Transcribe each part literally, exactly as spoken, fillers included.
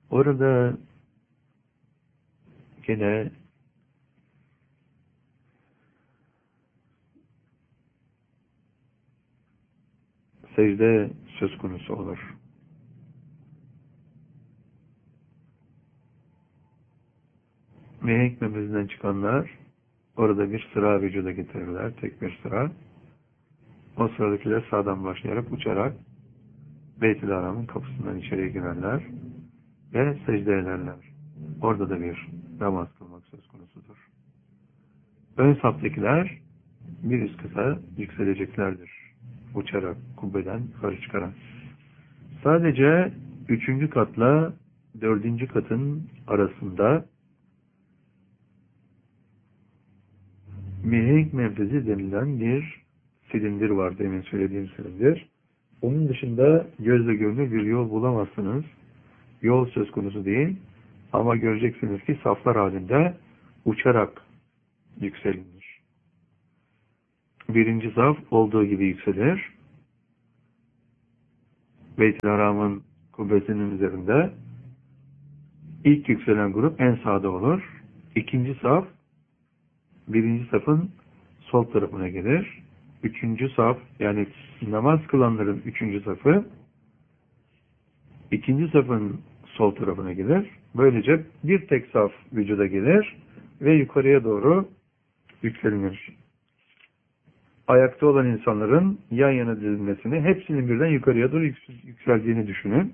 Orada gene secde söz konusu olur. Mihenk memesinden çıkanlar orada bir sıra vücuda getirirler. Tek bir sıra. O sıradakiler sağdan başlayarak uçarak Beyt-i Haram'ın kapısından içeriye girerler ve secde ederler. Orada da bir namaz kılmak söz konusudur. Ön saftakiler bir üst kata yükseleceklerdir. Uçarak, kubbeden yukarı çıkarak. Sadece üçüncü katla dördüncü katın arasında mihenk menfezi denilen bir silindir var, demin söylediğim silindir. Onun dışında gözle görünür bir yol bulamazsınız. Yol söz konusu değil. Ama göreceksiniz ki saflar halinde uçarak yükselinir. Birinci saf olduğu gibi yükselir. Beyt-i Haram'ın kubbesinin üzerinde ilk yükselen grup en sağda olur. İkinci saf birinci safın sol tarafına gelir. Üçüncü saf, yani namaz kılanların üçüncü safı ikinci safın sol tarafına gelir. Böylece bir tek saf vücuda gelir ve yukarıya doğru yükselinir. Ayakta olan insanların yan yana dizilmesini, hepsinin birden yukarıya doğru yükseldiğini düşünün.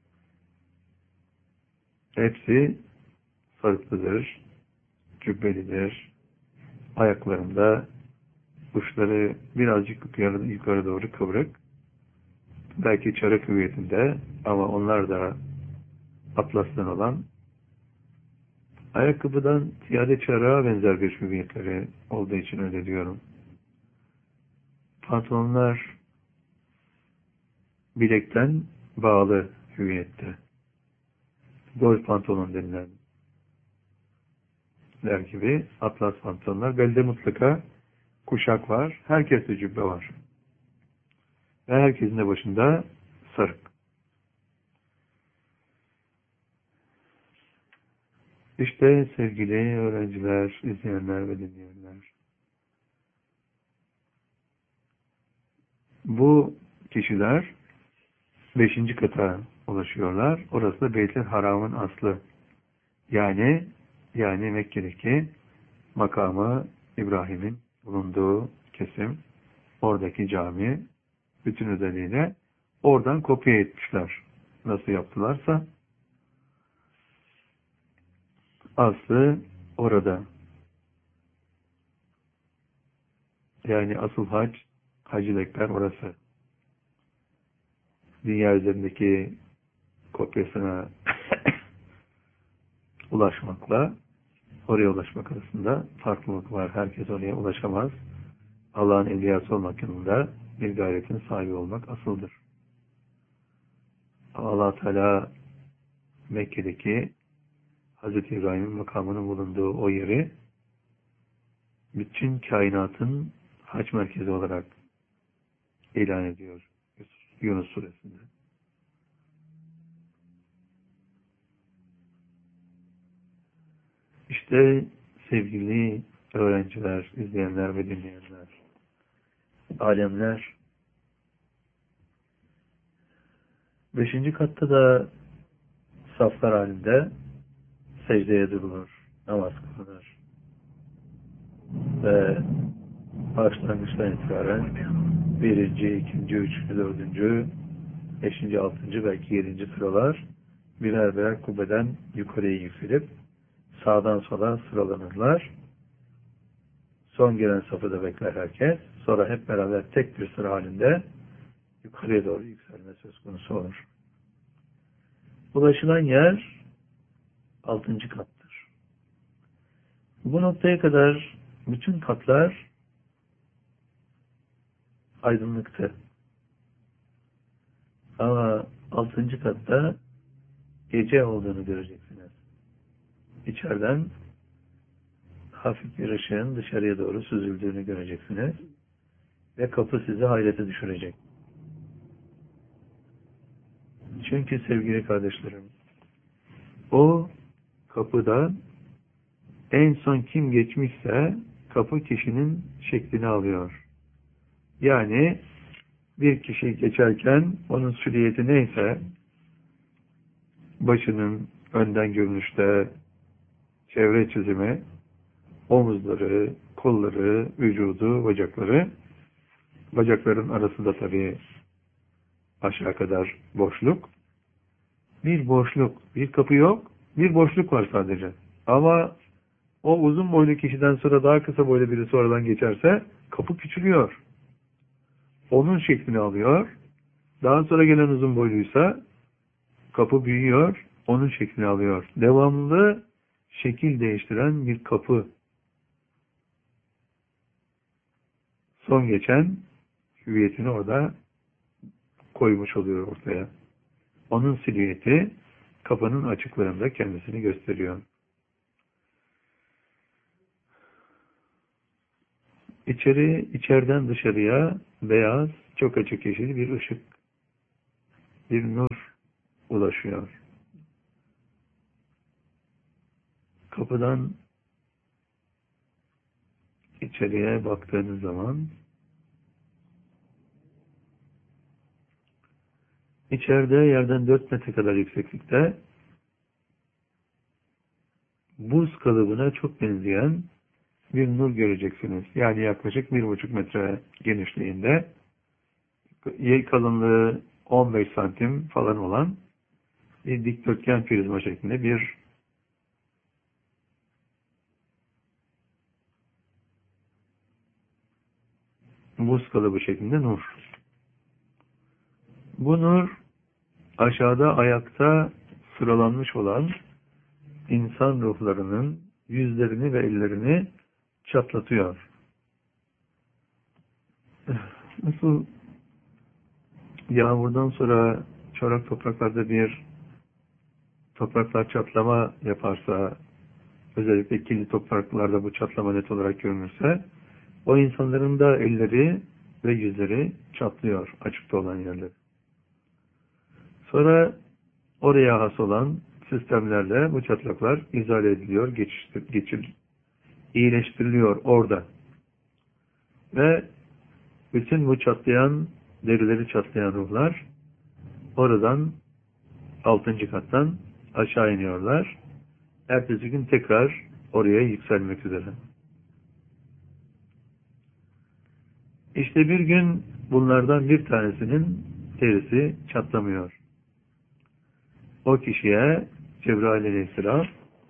Hepsi sarıklıdır, cübbelidir. Ayaklarında uçları birazcık yukarı, yukarı doğru kıvrık. Belki çarık hüviyetinde ama onlar da atlastan olan, ayakkabıdan ziyade çarığa benzer bir hüviyetleri olduğu için öyle diyorum. Pantolonlar bilekten bağlı hüviyette. Golf pantolon denilen der gibi atlas pantolonlar. Belde mutlaka kuşak var. Herkeste cübbe var. Ve herkesin de başında sarık. İşte sevgili öğrenciler, izleyenler ve dinleyenler. Bu kişiler beşinci kata ulaşıyorlar. Orası da Beyt-i Haram'ın aslı. Yani yani Mekke'deki makamı İbrahim'in bulunduğu kesim, oradaki cami, bütün özelliğiyle oradan kopya etmişler. Nasıl yaptılarsa aslı orada. Yani asıl hac, Hacı Ekber orası. Dünya üzerindeki kopyasına ulaşmakla oraya ulaşmak arasında farklılık var. Herkes oraya ulaşamaz. Allah'ın evliyası olmak yanında bir gayretin sahibi olmak asıldır. Allah Teala Mekke'deki Hazreti İbrahim'in makamının bulunduğu o yeri bütün kainatın hac merkezi olarak ilan ediyor Yunus suresinde. İşte sevgili öğrenciler, izleyenler ve dinleyenler, alemler, beşinci katta da saflar halinde secdeye durulur, namaz kılınır. Ve başlangıçtan itibaren birinci, ikinci, üçüncü, dördüncü, beşinci, altıncı, belki yedinci sıralar birer birer kubbeden yukarıya yükselip sağdan sola sıralanırlar. Son gelen safhada bekler herkes. Sonra hep beraber tek bir sıra halinde yukarıya doğru yükselme söz konusu olur. Ulaşılan yer altıncı kattır. Bu noktaya kadar bütün katlar aydınlıktı. Ama altıncı katta gece olduğunu göreceksiniz. İçeriden hafif bir ışığın dışarıya doğru süzüldüğünü göreceksiniz. Ve kapı sizi hayrete düşürecek. Çünkü sevgili kardeşlerim, O kapıda en son kim geçmişse kapı kişinin şeklini alıyor. Yani bir kişi geçerken onun silüeti neyse, başının önden görünüşte çevre çizimi, omuzları, kolları, vücudu, bacakları, bacakların arasında tabii aşağı kadar boşluk. Bir boşluk, bir kapı yok, bir boşluk var sadece. Ama o uzun boylu kişiden sonra daha kısa boylu biri sonradan geçerse kapı küçülüyor. Onun şeklini alıyor. Daha sonra gelen uzun boyluysa kapı büyüyor, onun şeklini alıyor. Devamlı şekil değiştiren bir kapı. Son geçen hüviyetini orada koymuş oluyor ortaya. Onun silüeti kapının açıklarında kendisini gösteriyor. İçeri, içeriden dışarıya beyaz, çok açık yeşil bir ışık, bir nur ulaşıyor. Kapıdan içeriye baktığınız zaman içeride yerden dört metre kadar yükseklikte buz kalıbına çok benzeyen bir nur göreceksiniz. Yani yaklaşık bir buçuk metre genişliğinde, kalınlığı on beş santim falan olan bir dikdörtgen prizma şeklinde bir buz kalıbı şeklinde nur. Bu nur aşağıda ayakta sıralanmış olan insan ruhlarının yüzlerini ve ellerini çatlatıyor. Nasıl yağmurdan sonra çorak topraklarda bir topraklar çatlama yaparsa, özellikle kirli topraklarda bu çatlama net olarak görünürse, o insanların da elleri ve yüzleri çatlıyor açıkta olan yerler. Sonra oraya has olan sistemlerle bu çatlaklar izale ediliyor, geçiştir, geçir, iyileştiriliyor orada. Ve bütün bu çatlayan, derileri çatlayan ruhlar oradan altıncı kattan aşağı iniyorlar. Ertesi gün tekrar oraya yükselmek üzere. İşte bir gün bunlardan bir tanesinin derisi çatlamıyor. O kişiye Cebrail Aleyhisselam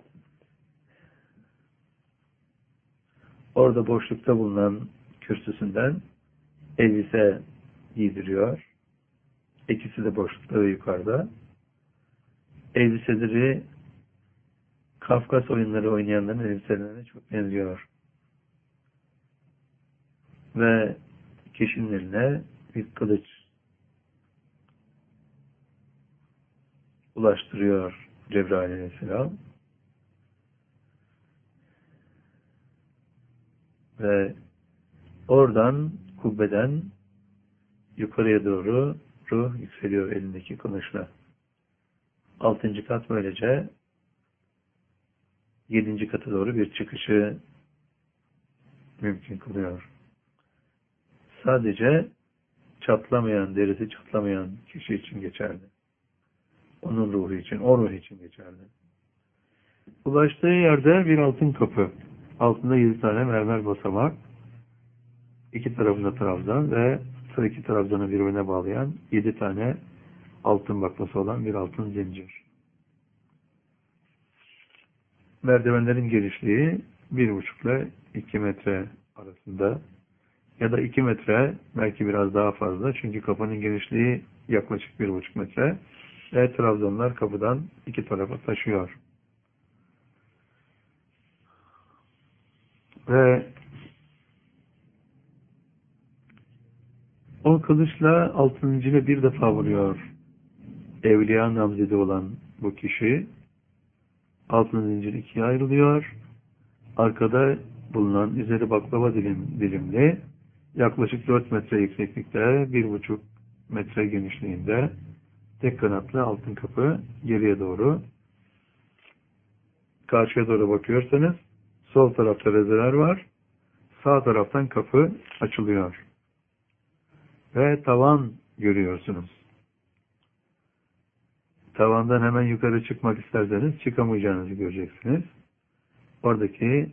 orada boşlukta bulunan kürsüsünden elbise giydiriyor. İkisi de boşlukta ve yukarıda. Elbiseleri Kafkas oyunları oynayanların elbiselerine çok benziyor. Ve kişinin eline bir kılıç ulaştırıyor Cebrail Aleyhisselam. Ve oradan, kubbeden yukarıya doğru ruh yükseliyor elindeki kılıçla. Altıncı kat böylece yedinci kata doğru bir çıkışı mümkün kılıyor. Sadece çatlamayan, derisi çatlamayan kişi için geçerli. Onun ruhu için, o ruh için geçerli. Ulaştığı yerde bir altın kapı. Altında yedi tane mermer basamak. İki tarafında trabzan ve iki trabzanı birbirine bağlayan yedi tane altın baklası olan bir altın zincir. Merdivenlerin genişliği bir buçuk ile iki metre arasında. Ya da iki metre, belki biraz daha fazla. Çünkü kapının genişliği yaklaşık bir buçuk metre. Ve trabzanlar kapıdan iki tarafa taşıyor. Ve o kılıçla altın zincire bir defa vuruyor. Evliya namzedi olan bu kişi. Altın zincir ikiye ayrılıyor. Arkada bulunan üzeri baklava dilim, dilimli yaklaşık dört metre yükseklikte, bir buçuk metre genişliğinde tek kanatlı altın kapı geriye doğru karşıya doğru bakıyorsanız sol tarafta rezeler var. Sağ taraftan kapı açılıyor. Ve tavan görüyorsunuz. Tavandan hemen yukarı çıkmak isterseniz çıkamayacağınızı göreceksiniz. Oradaki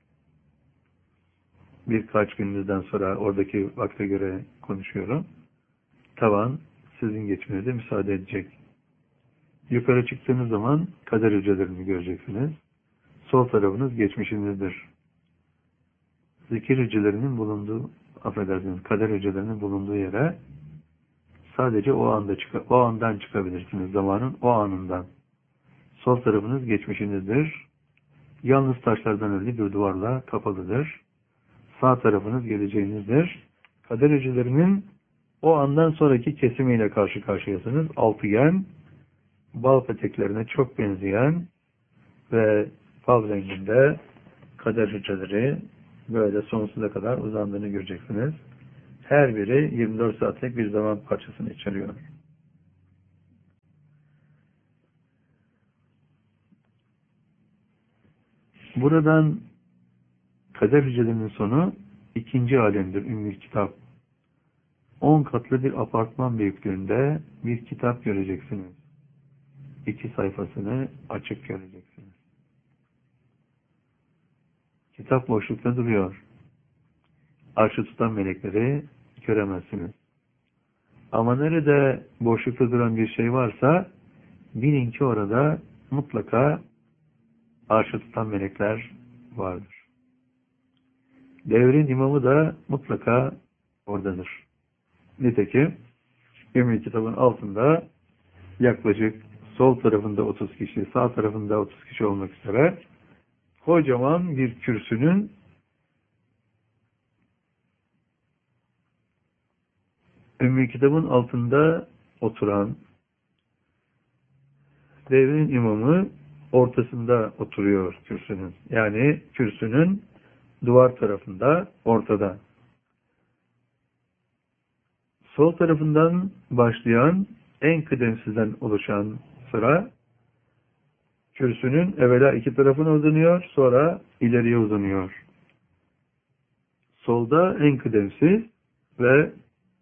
birkaç gününüzden sonra oradaki vakte göre konuşuyorum. Tavan sizin geçmenize müsaade edecek. Yukarı çıktığınız zaman kader hücrelerini göreceksiniz. Sol tarafınız geçmişinizdir. Zikir hücrelerinin bulunduğu, affedersiniz, kader hücrelerinin bulunduğu yere sadece o anda çık o andan çıkabilirsiniz. Zamanın o anından. Sol tarafınız geçmişinizdir. Yalnız taşlardan örülü bir duvarla kapalıdır. Sağ tarafınız geleceğinizdir. Kader hücrelerinin o andan sonraki kesimiyle karşı karşıyasınız. Altıgen, bal peteklerine çok benzeyen ve fal renginde kader hücreleri böyle sonsuza kadar uzandığını göreceksiniz. Her biri yirmi dört saatlik bir zaman parçasını içeriyor. Buradan kader hücrelerinin sonu ikinci alemdir. Ümmül Kitap. on katlı bir apartman büyüklüğünde bir kitap göreceksiniz. İki sayfasını açık göreceksiniz. Kitap boşlukta duruyor. Arşı tutan melekleri göremezsiniz. Ama nerede boşlukta duran bir şey varsa bilin ki orada mutlaka arşı tutan melekler vardır. Devrin imamı da mutlaka oradadır. Nitekim Ümmül Kitabın altında yaklaşık sol tarafında otuz kişi, sağ tarafında otuz kişi olmak üzere kocaman bir kürsünün Ümmül Kitabın altında oturan devrin imamı ortasında oturuyor kürsünün. Yani kürsünün duvar tarafında, ortada. Sol tarafından başlayan en kıdemsizden oluşan sıra kürsünün evvela iki tarafına uzanıyor, sonra ileriye uzanıyor. Solda en kıdemsiz ve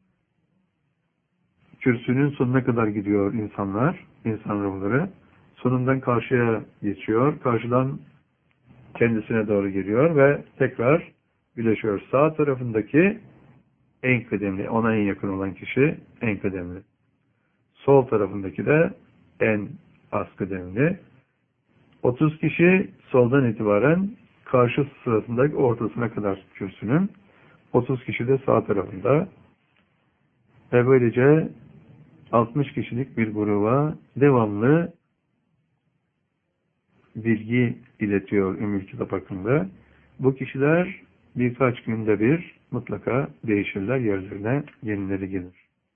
kürsünün sonuna kadar gidiyor insanlar, insan ruhları. Sonundan karşıya geçiyor, karşıdan kendisine doğru geliyor ve tekrar birleşiyor. Sağ tarafındaki en kıdemli, ona en yakın olan kişi en kıdemli. Sol tarafındaki de en az kıdemli. otuz kişi soldan itibaren karşı sırasındaki ortasına kadar kürsünün. otuz kişi de sağ tarafında. Ve böylece altmış kişilik bir gruba devamlı bilgi iletiyor Ümmül Kitap hakkında. Bu kişiler birkaç günde bir mutlaka değişirler, yerlerine yenileri gelir.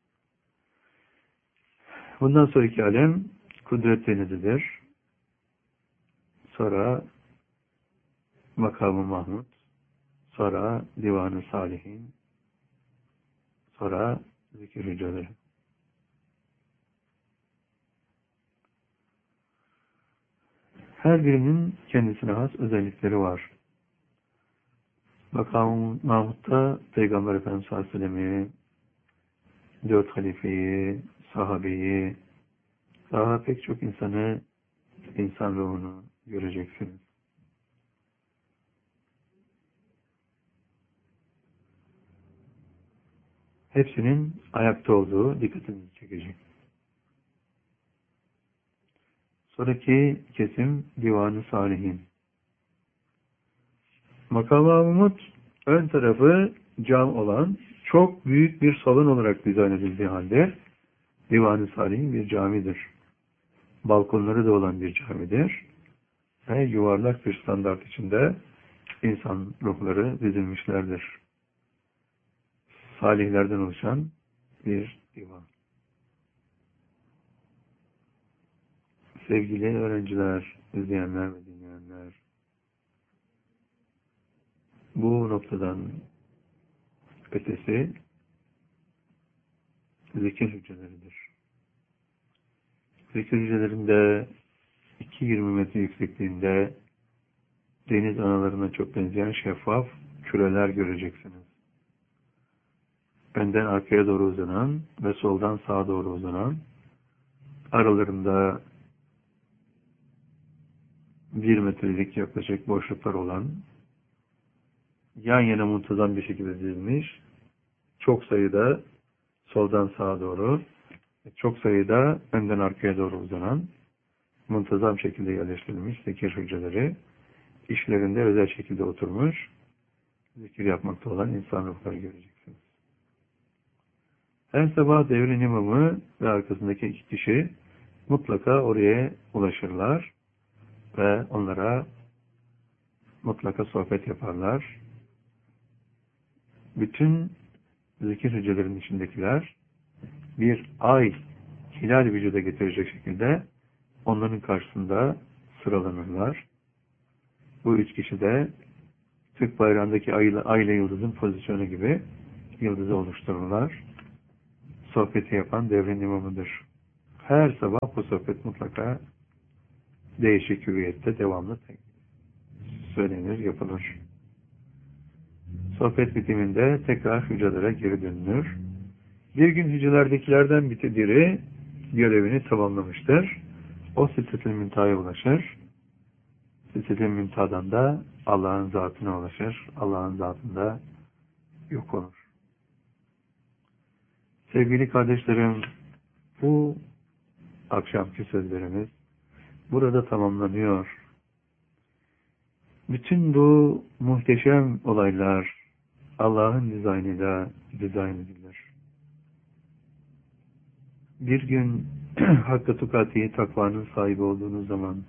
Bundan sonraki alem kudret denizidir. Sonra makamı Mahmud, sonra divanı salihin, sonra zikir hücreleri. Her birinin kendisine has özellikleri var. Makam-ı Mahmud'da Peygamber Efendimiz sallallahu aleyhi ve sellem'i, dört halifeyi, sahabeyi, daha pek çok insanı, insan ruhunu göreceksiniz. Hepsinin ayakta olduğu dikkatinizi çekecek. Sonraki kesim Divan-ı Salihin. Makam-ı Mahmud ön tarafı cam olan çok büyük bir salon olarak dizayn edildiği halde Divan-ı Salihin bir camidir. Balkonları da olan bir camidir. Ve yuvarlak bir standart içinde insan ruhları dizilmişlerdir. Salihlerden oluşan bir divan. Sevgili öğrenciler, izleyenler ve dinleyenler, bu noktadan ötesi zikir hücreleridir. Zikir hücrelerinde iki virgül yirmi metre yüksekliğinde deniz analarına çok benzeyen şeffaf küreler göreceksiniz. Önden arkaya doğru uzanan ve soldan sağa doğru uzanan, aralarında bir metrelik yaklaşık boşluklar olan, yan yana muntazam bir şekilde dizilmiş, çok sayıda soldan sağa doğru, çok sayıda önden arkaya doğru uzanan, muntazam şekilde yerleştirilmiş zikir hücreleri, işlerinde özel şekilde oturmuş, zikir yapmakta olan insan ruhları göreceksiniz. Her sabah devrin imamı ve arkasındaki iki kişi mutlaka oraya ulaşırlar ve onlara mutlaka sohbet yaparlar. Bütün zikir hücrelerinin içindekiler bir ay hilal vücuda getirecek şekilde onların karşısında sıralanırlar. Bu üç kişi de Türk bayrağındaki ay ile, ay ile yıldızın pozisyonu gibi yıldızı oluştururlar. Sohbeti yapan devrin imamıdır. Her sabah bu sohbet mutlaka değişik hüviyette devamlı söylenir, yapılır. Sohbet bitiminde tekrar hücrelere geri dönülür. Bir gün hücrelerdekilerden biri görevini tamamlamıştır. O Sidret-i Müntaha'ya ulaşır. Sidret-i Müntaha'dan da Allah'ın zatına ulaşır. Allah'ın zatında yok olur. Sevgili kardeşlerim, bu akşamki sözlerimiz burada tamamlanıyor. Bütün bu muhteşem olaylar Allah'ın dizaynıyla dizayn edilir. Bir gün Hakkı Tukati takvanın sahibi olduğunuz zaman,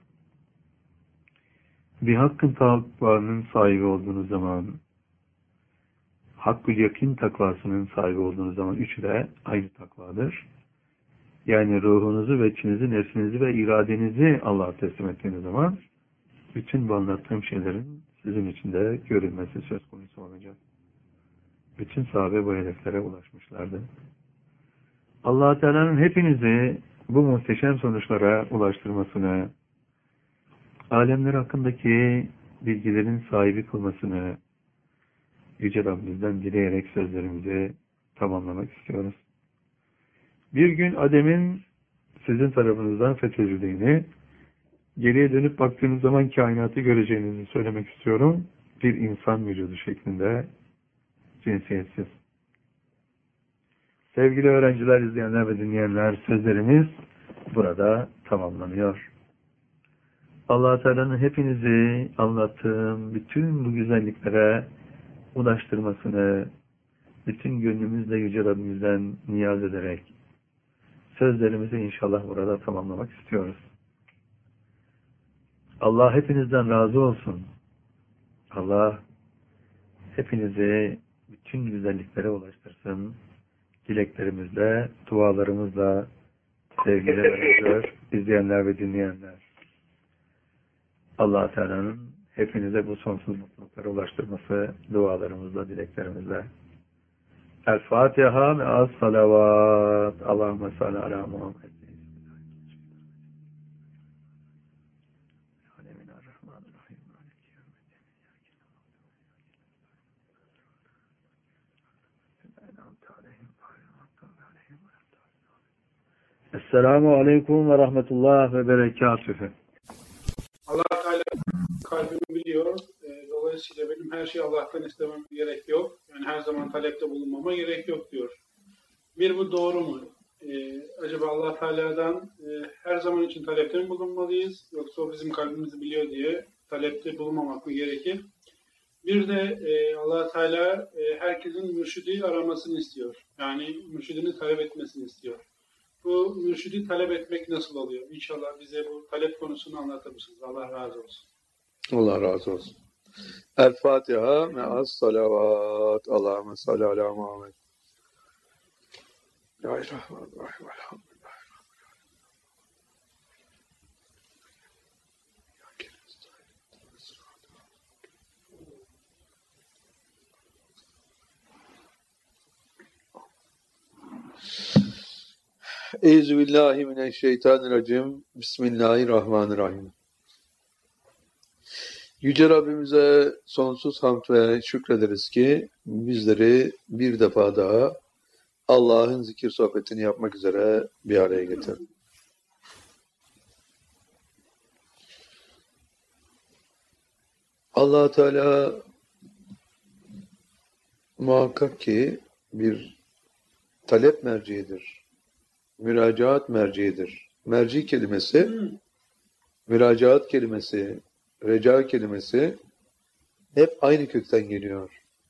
bir hakkın takvanın sahibi olduğunuz zaman, Hakkül Yakin takvasının sahibi olduğunuz zaman üçü de aynı takvadır. Yani ruhunuzu ve içinizi, nefsinizi ve iradenizi Allah'a teslim ettiğiniz zaman bütün bu anlattığım şeylerin sizin içinde görülmesi söz konusu olacak. Bütün sahabe bu hedeflere ulaşmışlardı. Allah Teala'nın hepinizi bu muhteşem sonuçlara ulaştırmasını, alemler hakkındaki bilgilerin sahibi kılmasını Yüce Rabbimizden dileyerek sözlerimizi tamamlamak istiyoruz. Bir gün Adem'in sizin tarafınızdan fethedildiğini, geriye dönüp baktığınız zaman kainatı göreceğinizi söylemek istiyorum. Bir insan vücudu şeklinde, cinsiyetsiz. Sevgili öğrenciler, izleyenler ve dinleyenler, sözlerimiz burada tamamlanıyor. Allah Teala'nın hepinizi anlattığım bütün bu güzelliklere ulaştırmasını bütün gönlümüzle Yüce Rabbimizden niyaz ederek sözlerimizi inşallah burada tamamlamak istiyoruz. Allah hepinizden razı olsun. Allah hepinizi bütün güzelliklere ulaştırsın. Dileklerimizle, dualarımızla sevgili öğrenciler, izleyenler ve dinleyenler. Allah Teala'nın hepinize bu sonsuz mutluluklara ulaştırması dualarımızla, dileklerimizle. El Fatiha ve az salavat. Allahümme salli ala Muhammed. Esselamu Aleyküm ve Rahmetullah ve Berekatühü. Allah Teala kalbimi biliyor. E, dolayısıyla benim her şeyi Allah'tan istemem gerek yok. Yani her zaman talepte bulunmama gerek yok diyor. Bir, bu doğru mu? E, acaba Allah Teala'dan e, her zaman için talepte mi bulunmalıyız? Yoksa o bizim kalbimizi biliyor diye talepte bulunmamak mı gerekir? Bir de e, Allah Teala e, herkesin mürşidi aramasını istiyor. Yani mürşidini talep etmesini istiyor. Bu mürşidi talep etmek nasıl oluyor? İnşallah bize bu talep konusunu anlatır mısınız? Allah razı olsun. Allah razı olsun. El Fatiha me'as salavat. Allahümme salli ala Muhammed. Ya Rahmanirrahim. Elhamdülillah. Euzubillahimineşşeytanirracim. Bismillahirrahmanirrahim. Yüce Rabbimize sonsuz hamd ve şükrederiz ki bizleri bir defa daha Allah'ın zikir sohbetini yapmak üzere bir araya getirdi. Allah Teala muhakkak ki bir talep merciidir. Müracaat merciidir. Merci kelimesi, müracaat kelimesi, reca kelimesi hep aynı kökten geliyor.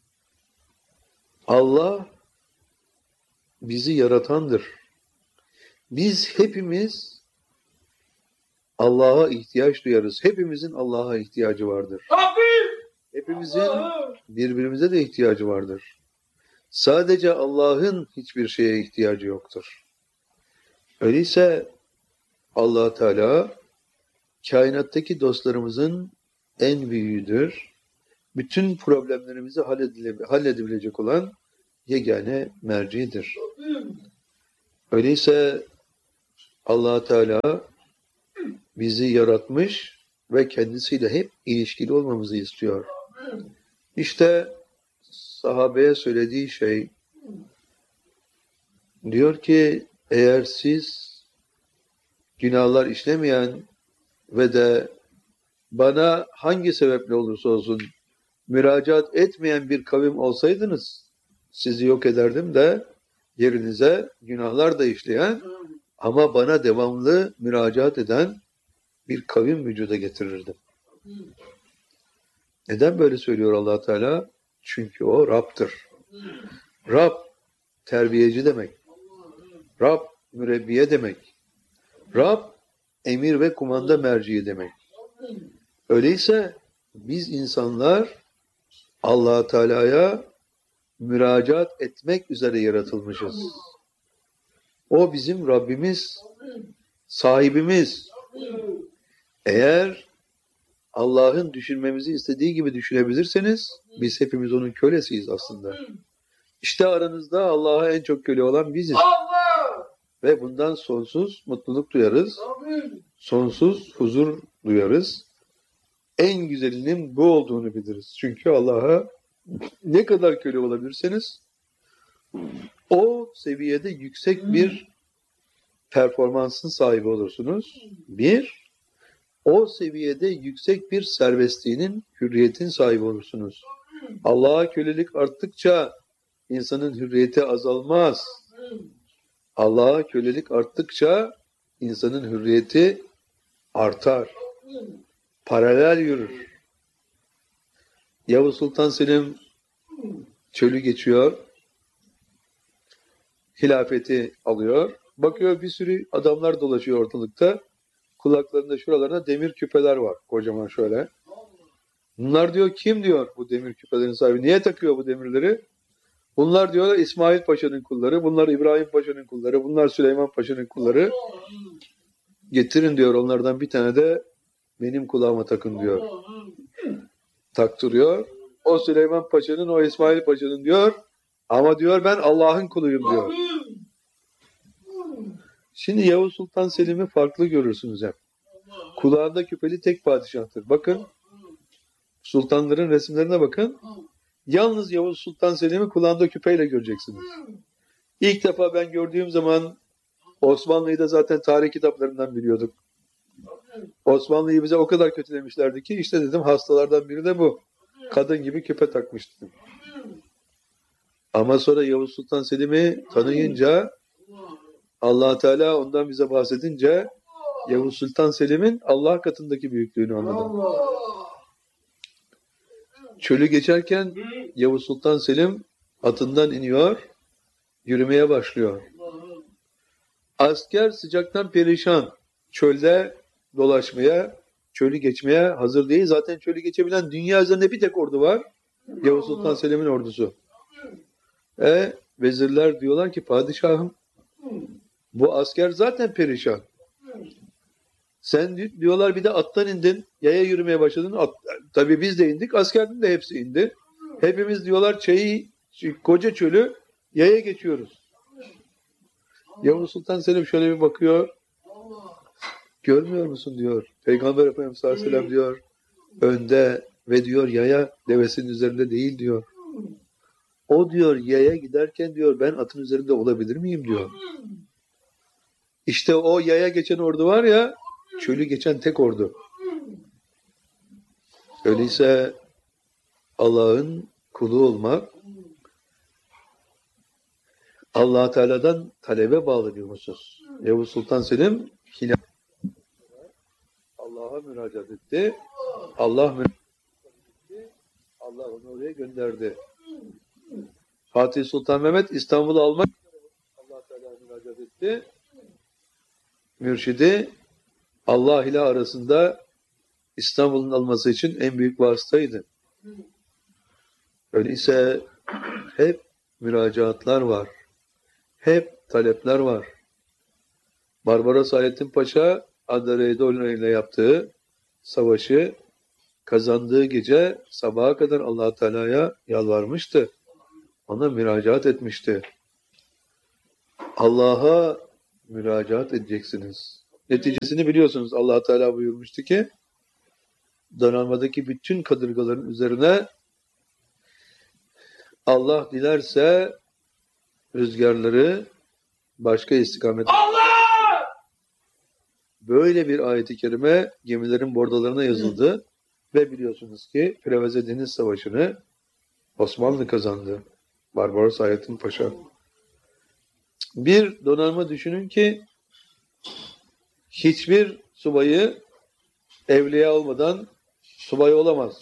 Allah bizi yaratandır. Biz hepimiz Allah'a ihtiyaç duyarız. Hepimizin Allah'a ihtiyacı vardır. Hepimizin birbirimize de ihtiyacı vardır. Sadece Allah'ın hiçbir şeye ihtiyacı yoktur. Öyleyse Allah Teala kainattaki dostlarımızın en büyüğüdür. Bütün problemlerimizi halledile- halledebilecek olan yegane mercidir. Öyleyse Allah Teala bizi yaratmış ve kendisiyle hep ilişkili olmamızı istiyor. İşte sahabeye söylediği şey diyor ki eğer siz günahlar işlemeyen ve de bana hangi sebeple olursa olsun müracaat etmeyen bir kavim olsaydınız sizi yok ederdim de yerinize günahlar da işleyen ama bana devamlı müracaat eden bir kavim vücuda getirirdim. Neden böyle söylüyor Allah Teala? Çünkü o Rab'tır. Rab terbiyeci demek. Rab mürebbiye demek. Rab emir ve kumanda merciği demek. Öyleyse biz insanlar Allah Teala'ya müracaat etmek üzere yaratılmışız. O bizim Rabbimiz, sahibimiz. Eğer Allah'ın düşünmemizi istediği gibi düşünebilirseniz biz hepimiz onun kölesiyiz aslında. İşte aranızda Allah'a en çok köle olan biziz. Ve bundan sonsuz mutluluk duyarız. Sonsuz huzur duyarız. En güzelinin bu olduğunu biliriz. Çünkü Allah'a ne kadar köle olabilirseniz o seviyede yüksek bir performansın sahibi olursunuz. Bir, o seviyede yüksek bir serbestliğinin, hürriyetin sahibi olursunuz. Allah'a kölelik arttıkça insanın hürriyeti azalmaz. Allah'a kölelik arttıkça insanın hürriyeti artar. Paralel yürür. Yavuz Sultan Selim çölü geçiyor. Hilafeti alıyor. Bakıyor bir sürü adamlar dolaşıyor ortalıkta. Kulaklarında şuralarında demir küpeler var. Kocaman şöyle. Bunlar diyor kim diyor bu demir küpelerin sahibi? Niye takıyor bu demirleri? Bunlar diyorlar İsmail Paşa'nın kulları. Bunlar İbrahim Paşa'nın kulları. Bunlar Süleyman Paşa'nın kulları. Getirin diyor onlardan bir tane de benim kulağıma takın diyor. Taktırıyor. O Süleyman Paşa'nın, o İsmail Paşa'nın diyor. Ama diyor ben Allah'ın kuluyum diyor. Şimdi Yavuz Sultan Selim'i farklı görürsünüz hep. Kulağında küpeli tek padişahtır. Bakın sultanların resimlerine bakın. Yalnız Yavuz Sultan Selim'i kulağında küpeyle göreceksiniz. İlk defa ben gördüğüm zaman Osmanlı'yı da zaten tarih kitaplarından biliyorduk. Osmanlı'yı bize o kadar kötülemişlerdi ki işte dedim hastalardan biri de bu. Kadın gibi küpe takmıştı. Ama sonra Yavuz Sultan Selim'i tanıyınca Allah Teala ondan bize bahsedince Yavuz Sultan Selim'in Allah katındaki büyüklüğünü anladım. Çölü geçerken Yavuz Sultan Selim atından iniyor, yürümeye başlıyor. Asker sıcaktan perişan, çölde dolaşmaya, çölü geçmeye hazır değil. Zaten çölü geçebilen dünya üzerinde bir tek ordu var. Yavuz Sultan Selim'in ordusu. E, vezirler diyorlar ki padişahım bu asker zaten perişan. Sen diyorlar bir de attan indin, yaya yürümeye başladın. At, tabii biz de indik, askerin de hepsi indi. Hepimiz diyorlar çayı, koca çölü yaya geçiyoruz. Yavuz Sultan Selim şöyle bir bakıyor. Görmüyor musun diyor. Peygamber Efendimiz sallallahu aleyhi ve sellem diyor. Önde ve diyor yaya devesinin üzerinde değil diyor. O diyor yaya giderken diyor ben atın üzerinde olabilir miyim diyor. İşte o yaya geçen ordu var ya, çölü geçen tek ordu. Öyleyse Allah'ın kulu olmak, Allah Teala'dan talebe bağlı bir husus. Yavuz Sultan Selim Allah'a müracaat etti. Allah müracaat etti. Allah onu oraya gönderdi. Fatih Sultan Mehmet İstanbul'u almak Allah Teala'ya müracaat etti. Mürşidi Allah ile arasında İstanbul'un alması için en büyük vasıtaydı. Öyleyse hep müracaatlar var. Hep talepler var. Barbaros Hayrettin Paşa Andareydolna ile yaptığı savaşı kazandığı gece sabaha kadar Allah Teala'ya yalvarmıştı. Ona müracaat etmişti. Allah'a müracaat edeceksiniz. Neticesini biliyorsunuz. Allah Teala buyurmuştu ki donanmadaki bütün kadırgaların üzerine Allah dilerse rüzgarları başka istikamet. Allah! Böyle bir ayet-i kerime gemilerin bordalarına yazıldı ve biliyorsunuz ki Preveze Deniz Savaşı'nı Osmanlı kazandı. Barbaros Hayrettin Paşa. Bir donanma düşünün ki hiçbir subayı evliya olmadan subay olamaz.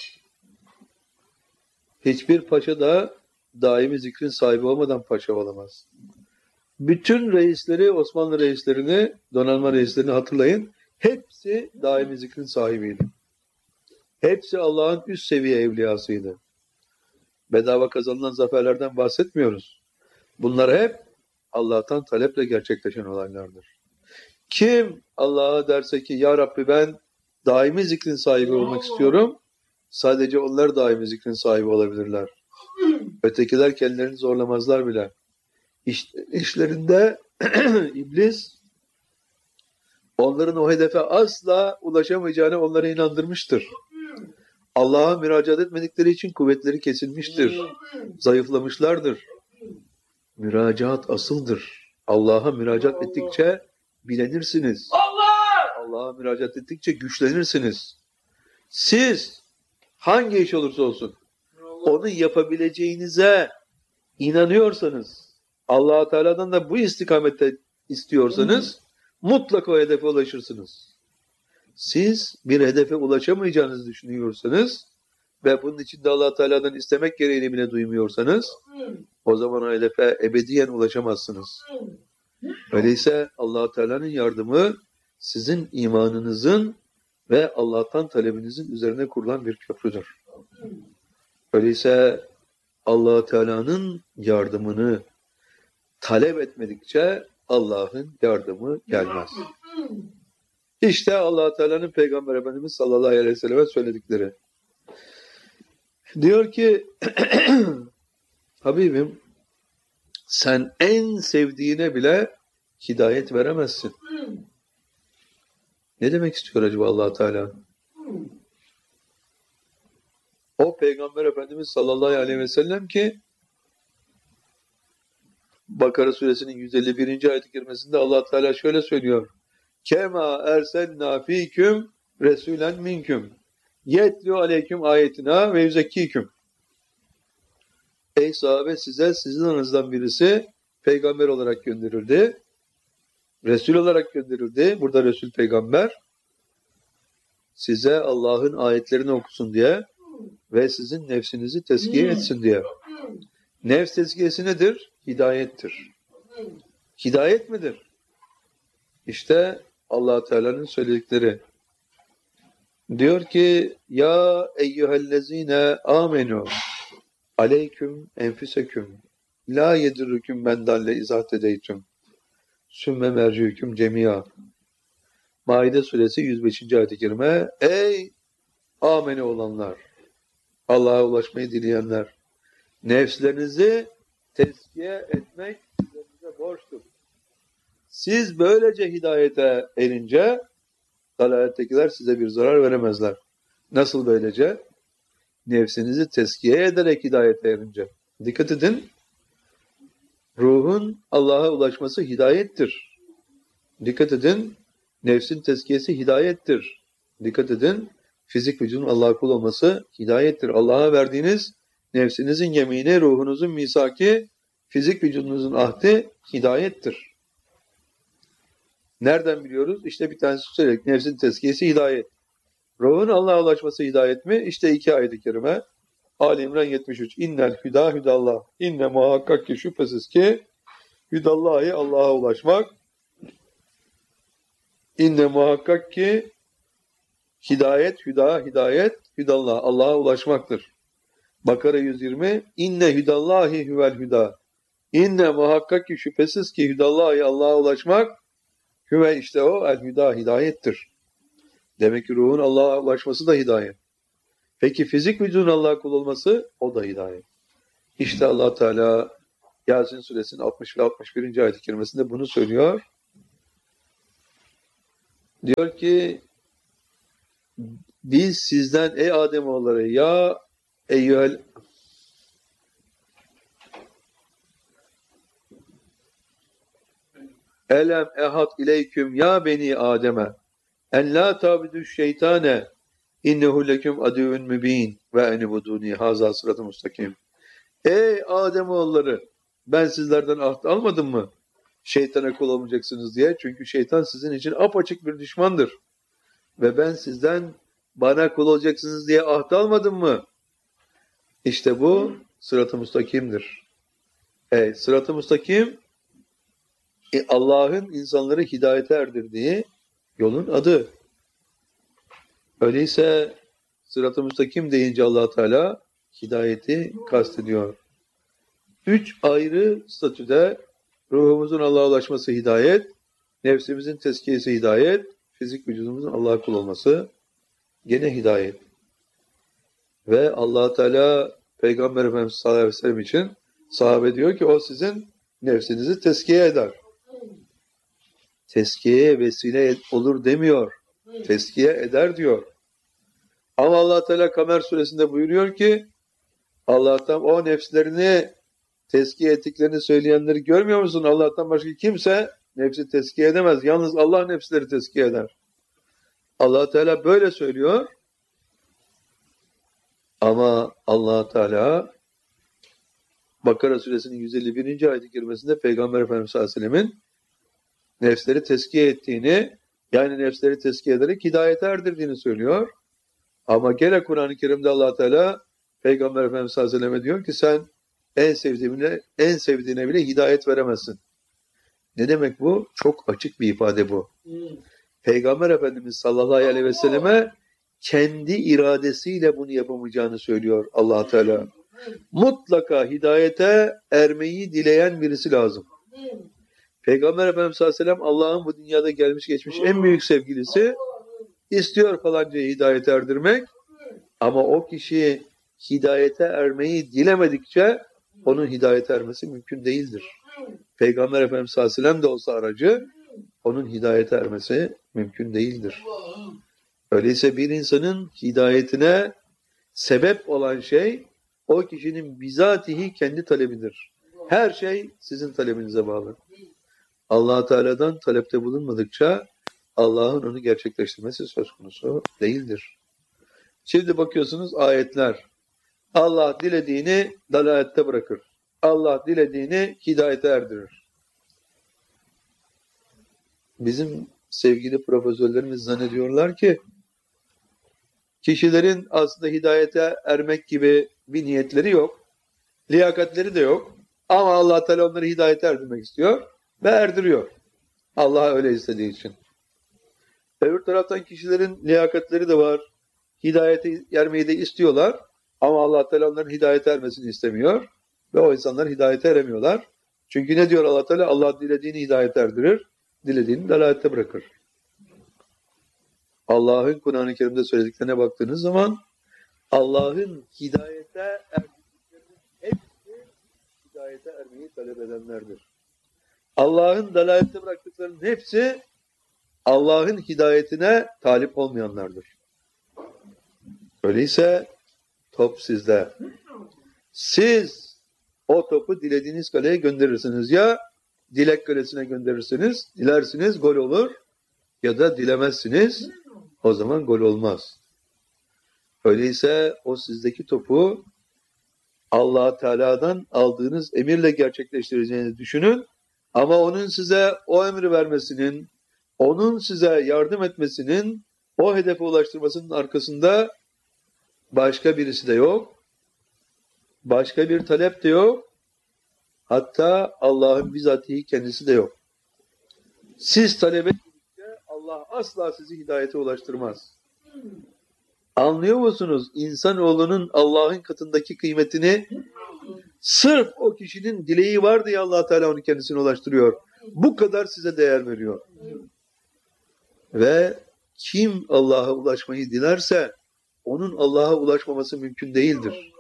Hiçbir paşa da daimi zikrin sahibi olmadan paşa olamaz. Bütün reisleri, Osmanlı reislerini, donanma reislerini hatırlayın. Hepsi daimi zikrin sahibiydi. Hepsi Allah'ın üst seviye evliyasıydı. Bedava kazanılan zaferlerden bahsetmiyoruz. Bunlar hep Allah'tan taleple gerçekleşen olaylardır. Kim Allah'a derse ki ya Rabbi ben daimi zikrin sahibi olmak istiyorum, sadece onlar daimi zikrin sahibi olabilirler. Ötekiler kendilerini zorlamazlar bile. İş, işlerinde iblis onların o hedefe asla ulaşamayacağını onlara inandırmıştır. Allah'a müracaat etmedikleri için kuvvetleri kesilmiştir. Zayıflamışlardır. Müracaat asıldır. Allah'a müracaat ettikçe bilenirsiniz. Allah! Allah'a müracaat ettikçe güçlenirsiniz. Siz hangi iş olursa olsun onu yapabileceğinize inanıyorsanız, Allah Teala'dan da bu istikamette istiyorsanız mutlaka o hedefe ulaşırsınız. Siz bir hedefe ulaşamayacağınızı düşünüyorsanız ve bunun için de Allah Teala'dan istemek gereğini bile duymuyorsanız o zaman o hedefe ebediyen ulaşamazsınız. Öyleyse Allah Teala'nın yardımı sizin imanınızın ve Allah'tan talebinizin üzerine kurulan bir köprüdür. Öyleyse Allah Teala'nın yardımını talep etmedikçe Allah'ın yardımı gelmez. İşte Allah Teala'nın Peygamber Efendimiz sallallahu aleyhi ve selleme söyledikleri. Diyor ki Habibim sen en sevdiğine bile hidayet veremezsin. Ne demek istiyor acaba Allah Teala? O Peygamber Efendimiz sallallahu aleyhi ve sellem ki Bakara suresinin yüz elli birinci ayet-i kerimesinde Allah Teala şöyle söylüyor. Kema erselna fiküm resulen minküm yetlu aleyküm ayetina ve yüzekkiküm. Ey sahabe size sizin aranızdan birisi peygamber olarak gönderildi. Resul olarak gönderildi. Burada Resul peygamber size Allah'ın ayetlerini okusun diye ve sizin nefsinizi tezkiye etsin diye. Nefs tezkiyesi nedir? Hidayettir. Hidayet midir? İşte Allah Teala'nın söyledikleri. Diyor ki ya eyyühellezine amenu aleyküm enfüseküm la yedirrüküm ben dalle izah edeytüm sümme mercüküm cemiya. Maide suresi yüz beşinci ayet-i kerime. Ey amene olanlar, Allah'a ulaşmayı dileyenler, nefslerinizi tezkiye etmek size borçtur. Siz böylece hidayete erince dalalettekiler size bir zarar veremezler. Nasıl böylece? Nefsinizi tezkiye ederek hidayete erince. Dikkat edin. Ruhun Allah'a ulaşması hidayettir. Dikkat edin. Nefsin tezkiyesi hidayettir. Dikkat edin. Fizik vücudun Allah'a kul olması hidayettir. Allah'a verdiğiniz nefsinizin yemini, ruhunuzun misaki, fizik vücudunuzun ahdi hidayettir. Nereden biliyoruz? İşte bir tanesi söyledik. Nefsin tezkiyesi hidayet. Ruhun Allah'a ulaşması hidayet mi? İşte iki ayet-i kerime. Ali İmran yetmiş üç. İnnel hüda hüdallah. İnne muhakkak ki şüphesiz ki hüdallahi Allah'a ulaşmak. İnne muhakkak ki hidayet, hüda, hidayet, hüdallah. Allah'a ulaşmaktır. Bakara yüz yirmi. İnne hüdallahi hüvel hüda. İnne muhakkak ki şüphesiz ki hüdallahi Allah'a ulaşmak. Hüve işte o el hüda, hidayettir. Demek ki ruhun Allah'a ulaşması da hidayet. Peki fizik vücudun Allah'a kul olması o da hidayet. İşte Allah Teala Yasin suresinin altmış ve altmış birinci ayet-i kerimesinde bunu söylüyor. Diyor ki biz sizden ey Ademoğulları ya eyyühel elem ehad ileyküm ya beni Adem'e en la tabidü şeytane innehu leküm adüvün mübin ve enibuduni haza sıratı mustakim. Ey Ademoğulları ben sizlerden ahd almadım mı? Şeytana kul olmayacaksınız diye. Çünkü şeytan sizin için apaçık bir düşmandır. Ve ben sizden bana kul olacaksınız diye ahd almadım mı? İşte bu sırat-ı mustakimdir. E, sırat-ı mustakim e, Allah'ın insanları hidayete erdirdiği yolun adı. Öyleyse sırat-ı müstakim deyince Allah Teala hidayeti kastediyor. Üç ayrı statüde ruhumuzun Allah'a ulaşması hidayet, nefsimizin tezkiyesi hidayet, fizik vücudumuzun Allah'a kul olması gene hidayet. Ve Allah Teala Peygamber Efendimiz sallallahu aleyhi ve sellem için sahabe diyor ki o sizin nefsinizi tezkiye eder. Tezkiyeye vesile olur demiyor. Tezkiye eder diyor. Ama Allah Teala Kamer suresinde buyuruyor ki Allah'tan o nefslerini tezkiye ettiklerini söyleyenleri görmüyor musun? Allah'tan başka kimse nefsi tezkiye edemez. Yalnız Allah nefsleri tezkiye eder. Allah Teala böyle söylüyor. Ama Allah Teala Bakara suresinin yüz elli birinci ayet-i kerimesinde Peygamber Efendimiz sallallahu aleyhi ve sellemin nefsleri tezkiye ettiğini, yani nefsleri tezkiye ederek hidayete erdirdiğini söylüyor. Ama gene Kur'an-ı Kerim'de Allah Teala Peygamber Efendimiz sallallahu aleyhi ve selleme diyor ki sen en sevdiğine, en sevdiğine bile hidayet veremezsin. Ne demek bu? Çok açık bir ifade bu. Hmm. Peygamber Efendimiz sallallahu aleyhi ve selleme kendi iradesiyle bunu yapamayacağını söylüyor Allah Teala. Mutlaka hidayete ermeyi dileyen birisi lazım. Peygamber Efendimiz sallallahu aleyhi ve sellem Allah'ın bu dünyada gelmiş geçmiş en büyük sevgilisi, istiyor falancayı hidayete erdirmek ama o kişi hidayete ermeyi dilemedikçe onun hidayete ermesi mümkün değildir. Peygamber Efendimiz sallallahu aleyhi ve sellem de olsa aracı onun hidayete ermesi mümkün değildir. Öyleyse bir insanın hidayetine sebep olan şey o kişinin bizatihi kendi talebidir. Her şey sizin talebinize bağlı. Allah Teala'dan talepte bulunmadıkça Allah'ın onu gerçekleştirmesi söz konusu değildir. Şimdi bakıyorsunuz ayetler. Allah dilediğini dalalette bırakır. Allah dilediğini hidayete erdirir. Bizim sevgili profesörlerimiz zannediyorlar ki kişilerin aslında hidayete ermek gibi bir niyetleri yok. Liyakatleri de yok. Ama Allah Teala onları hidayete erdirmek istiyor ve erdiriyor. Allah öyle istediği için. Öbür taraftan kişilerin liyakatleri de var. Hidayete ermeyi de istiyorlar. Ama Allah Teala onların hidayete ermesini istemiyor. Ve o insanlar hidayete eremiyorlar. Çünkü ne diyor Allah Teala? Allah dilediğini hidayete erdirir. Dilediğini dalalette bırakır. Allah'ın Kur'an-ı Kerim'de söylediklerine baktığınız zaman Allah'ın hidayete erdiklerinin hepsi hidayete ermeyi talep edenlerdir. Allah'ın dalalette bıraktıklarının hepsi Allah'ın hidayetine talip olmayanlardır. Öyleyse top sizde. Siz o topu dilediğiniz kaleye gönderirsiniz. Ya dilek kalesine gönderirsiniz, dilersiniz gol olur ya da dilemezsiniz, o zaman gol olmaz. Öyleyse o sizdeki topu Allah Teala'dan aldığınız emirle gerçekleştireceğinizi düşünün. Ama onun size o emri vermesinin, onun size yardım etmesinin, o hedefe ulaştırmasının arkasında başka birisi de yok. Başka bir talep de yok. Hatta Allah'ın bizatihi kendisi de yok. Siz talep ettikçe Allah asla sizi hidayete ulaştırmaz. Anlıyor musunuz? İnsanoğlunun Allah'ın katındaki kıymetini sırf o kişinin dileği var diye Allah Teala onu kendisine ulaştırıyor. Bu kadar size değer veriyor. Ve kim Allah'a ulaşmayı dilerse onun Allah'a ulaşmaması mümkün değildir.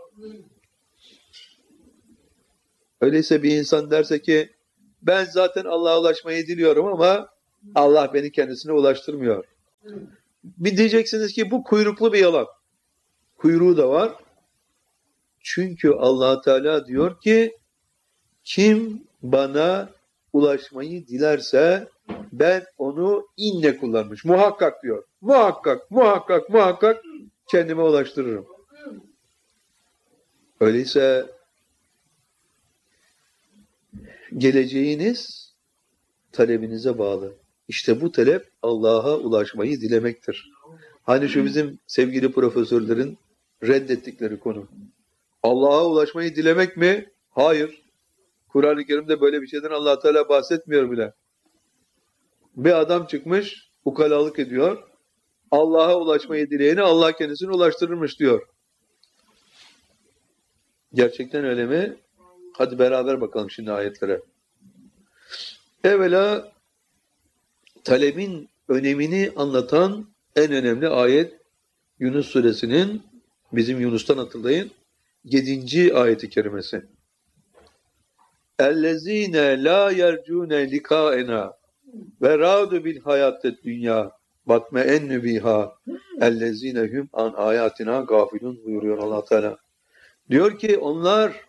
Öyleyse bir insan derse ki ben zaten Allah'a ulaşmayı diliyorum ama Allah beni kendisine ulaştırmıyor. Bir diyeceksiniz ki bu kuyruklu bir yalan. Kuyruğu da var. Çünkü Allah Teala diyor ki kim bana ulaşmayı dilerse ben onu inne kullanmış. Muhakkak diyor. Muhakkak, muhakkak, muhakkak kendime ulaştırırım. Öyleyse geleceğiniz talebinize bağlı. İşte bu talep Allah'a ulaşmayı dilemektir. Hani şu bizim sevgili profesörlerin reddettikleri konu. Allah'a ulaşmayı dilemek mi? Hayır. Kur'an-ı Kerim'de böyle bir şeyden Allah Teala bahsetmiyor bile. Bir adam çıkmış, ukalalık ediyor. Allah'a ulaşmayı dileyeni Allah kendisine ulaştırırmış diyor. Gerçekten öyle mi? Hadi beraber bakalım şimdi ayetlere. Evvela talebin önemini anlatan en önemli ayet Yunus suresinin, bizim Yunus'tan hatırlayın, yedinci ayeti kerimesi. اَلَّذ۪ينَ لَا يَرْجُونَ لِقَاءَنَا وَرَادُ بِالْحَيَاتِ الدُّنْيَا بَطْمَئَنُّ بِهَا اَلَّذ۪ينَ هُمْ عَنْ آيَاتِنَا غَافِلُونَ buyuruyor Allah Teala. Diyor ki onlar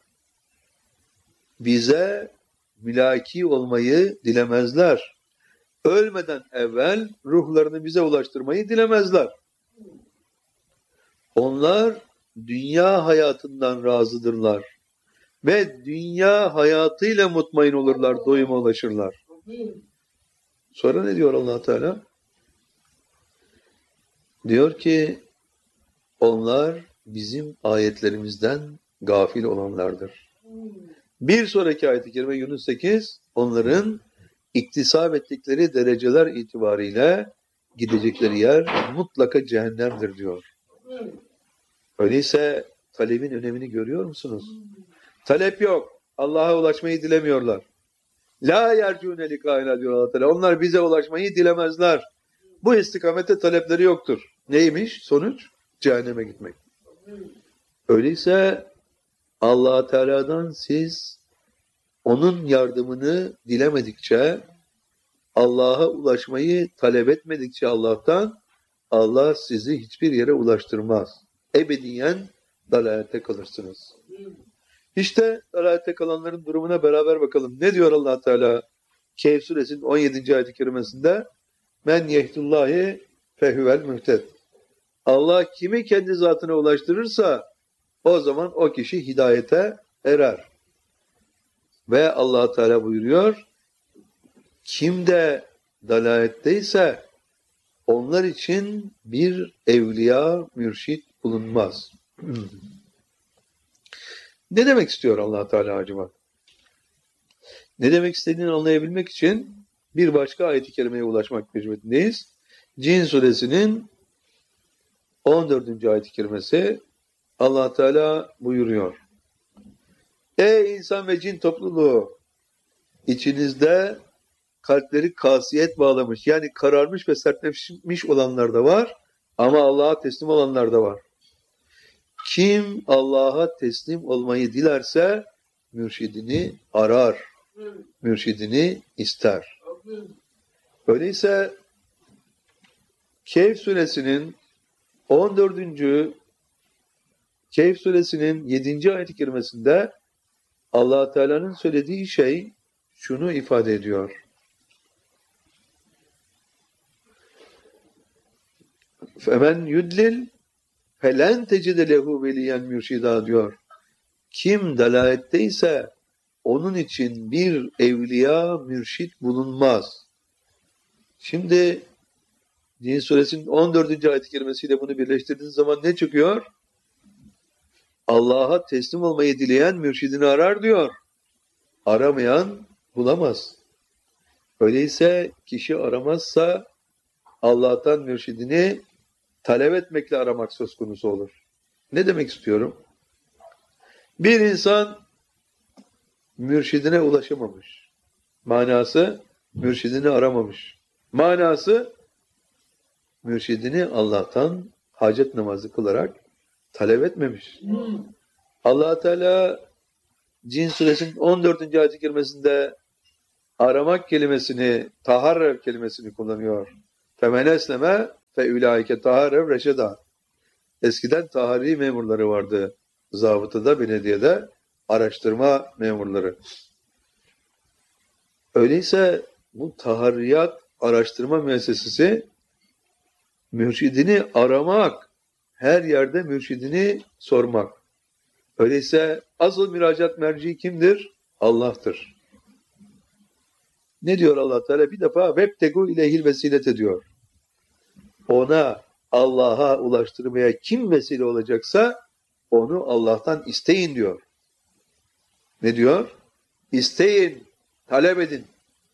bize mülaki olmayı dilemezler. Ölmeden evvel ruhlarını bize ulaştırmayı dilemezler. Onlar dünya hayatından razıdırlar. Ve dünya hayatıyla mutmain olurlar, doyuma ulaşırlar. Sonra ne diyor Allah Teala? Diyor ki onlar bizim ayetlerimizden gafil olanlardır. Bir sonraki ayet-i kerime Yunus sekiz, onların iktisap ettikleri dereceler itibariyle gidecekleri yer mutlaka cehennemdir diyor. Öyleyse talebin önemini görüyor musunuz? Talep yok. Allah'a ulaşmayı dilemiyorlar. La yercûne likâina diyor Allah Teala. Onlar bize ulaşmayı dilemezler. Bu istikamette talepleri yoktur. Neymiş? Sonuç? Cehenneme gitmek. Öyleyse Allah Teala'dan siz onun yardımını dilemedikçe, Allah'a ulaşmayı talep etmedikçe Allah'tan, Allah sizi hiçbir yere ulaştırmaz. Ebediyen dalalete kalırsınız. İşte dalalete kalanların durumuna beraber bakalım. Ne diyor Allah Teala? Kehf suresinin on yedinci ayet-i kerimesinde Men yehdullahi fehuvel mühted. Allah kimi kendi zatına ulaştırırsa o zaman o kişi hidayete erer. Ve Allah Teala buyuruyor, kim de dalaletteyse onlar için bir evliya, mürşit bulunmaz. Ne demek istiyor Allah Teala acaba? Ne demek istediğini anlayabilmek için bir başka ayet-i kerimeye ulaşmak mecburiyetindeyiz. Cin suresinin on dördüncü ayet-i kerimesi Allah Teala buyuruyor. Ey insan ve cin topluluğu, içinizde kalpleri kasiyet bağlamış, yani kararmış ve sertleşmiş olanlar da var ama Allah'a teslim olanlar da var. Kim Allah'a teslim olmayı dilerse mürşidini arar. mürşidini ister. Öyleyse Kehf suresinin on dördüncü Kehf suresinin yedinci ayet-i kerimesinde Allah Teala'nın söylediği şey şunu ifade ediyor. Femen yudlil felen tecide lehu veliyen mürşida diyor. Kim dalaletteyse onun için bir evliya mürşit bulunmaz. Şimdi Din suresinin on dördüncü ayet-i kerimesiyle bunu birleştirdiğiniz zaman ne çıkıyor? Allah'a teslim olmayı dileyen mürşidini arar diyor. Aramayan bulamaz. Öyleyse kişi aramazsa Allah'tan mürşidini talep etmekle aramak söz konusu olur. Ne demek istiyorum? Bir insan mürşidine ulaşamamış. Manası mürşidini aramamış. Manası mürşidini Allah'tan hacet namazı kılarak talep etmemiş. Hmm. Allah Teala Cin suresinin on dördüncü ayet-i kerimesinde aramak kelimesini, taharrev kelimesini kullanıyor. Femen esleme fe ulaike taharrev reşeda. Eskiden tahari memurları vardı. Zabıtada, belediyede araştırma memurları. Öyleyse bu taharriyat araştırma müessesesi mürşidini aramak, her yerde mürşidini sormak. Öyleyse asıl müracaat merci kimdir? Allah'tır. Ne diyor Allah Teala? Bir defa vebtegu ileyhil vesilete diyor. Ona, Allah'a ulaştırmaya kim vesile olacaksa onu Allah'tan isteyin diyor. Ne diyor? İsteyin, talep edin.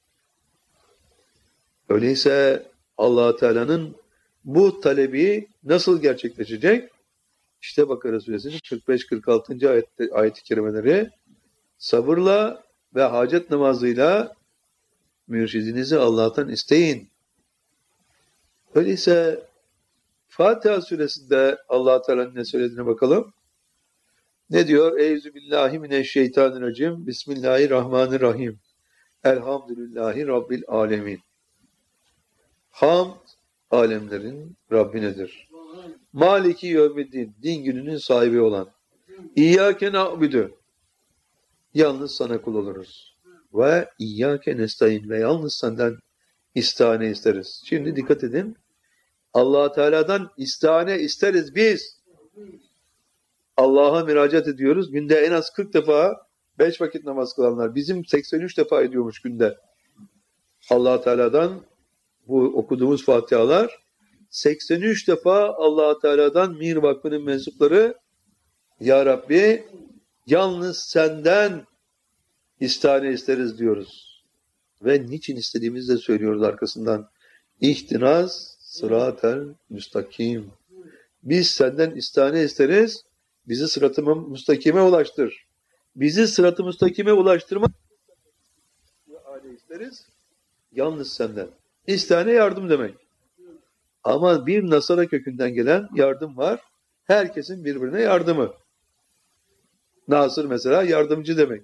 Öyleyse Allah Teala'nın bu talebi nasıl gerçekleşecek? İşte Bakara suresinin kırk beş kırk altıncı ayet, ayet-i kerimeleri sabırla ve hacet namazıyla mürşidinizi Allah'tan isteyin. Öyleyse Fatiha suresinde Allah Teala'nın ne söylediğine bakalım. Ne diyor? Euzubillahimineşşeytanirracim. Bismillahirrahmanirrahim. Elhamdülillahi Rabbil alemin. Hamd alemlerin Rabbinedir. Maliki yevmiddin, din gününün sahibi olan. İyyâke na'budu, yalnız sana kul oluruz. Ve iyyâke nestaîn, ve yalnız senden istihane isteriz. Şimdi dikkat edin. Allah Teala'dan istihane isteriz biz. Allah'a müracaat ediyoruz. Günde en az kırk defa beş vakit namaz kılanlar. Bizim seksen üç defa ediyormuş günde. Allah Teala'dan bu okuduğumuz fatihalar seksen üç defa Allah Teala'dan Mir Vakfı'nın mensupları Ya Rabbi yalnız senden istihane isteriz diyoruz. Ve niçin istediğimizi de söylüyoruz arkasından. İhtinaz sıratel müstakim. Biz senden istihane isteriz, bizi sırat-ı müstakime ulaştır. Bizi sırat-ı müstakime ulaştırmak isteriz, yalnız senden. İstihane yardım demek. Ama bir Nasara kökünden gelen yardım var. Herkesin birbirine yardımı. Nasır mesela yardımcı demek.